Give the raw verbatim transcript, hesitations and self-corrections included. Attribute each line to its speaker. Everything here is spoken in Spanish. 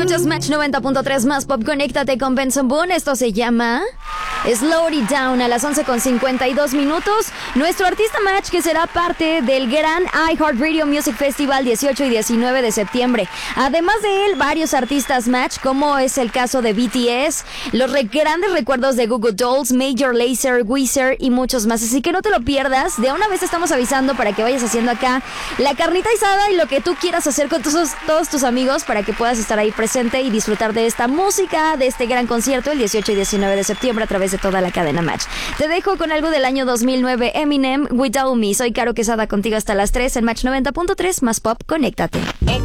Speaker 1: Escuchas Match noventa punto tres más Pop. Conéctate con Benson Boone. Esto se llama Slow It Down a las once con cincuenta y dos minutos. Nuestro artista Match, que será parte del gran iHeartRadio Music Festival dieciocho y diecinueve de septiembre. Además de él, varios artistas Match, como es el caso de B T S, los re- grandes recuerdos de Goo Goo Dolls, Major Lazer, Weezer y muchos más. Así que no te lo pierdas. De una vez te estamos avisando para que vayas haciendo acá la carnita asada y lo que tú quieras hacer con tus, todos tus amigos para que puedas estar ahí presente y disfrutar de esta música, de este gran concierto el dieciocho y diecinueve de septiembre a través de toda la cadena Match. Te dejo con algo del año dos mil nueve, Eminem, Without Me. Soy Caro Quesada contigo hasta las tres en Match noventa punto tres más Pop. Conéctate.